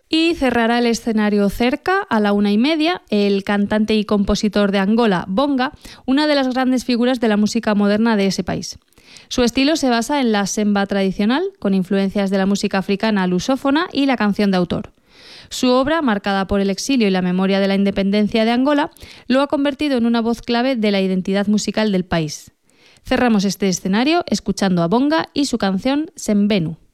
Y cerrará el escenario cerca a la 1:30 el cantante y compositor de Angola, Bonga, una de las grandes figuras de la música moderna de ese país. Su estilo se basa en la semba tradicional, con influencias de la música africana lusófona y la canción de autor. Su obra, marcada por el exilio y la memoria de la independencia de Angola, lo ha convertido en una voz clave de la identidad musical del país. Cerramos este escenario escuchando a Bonga y su canción Sembenu.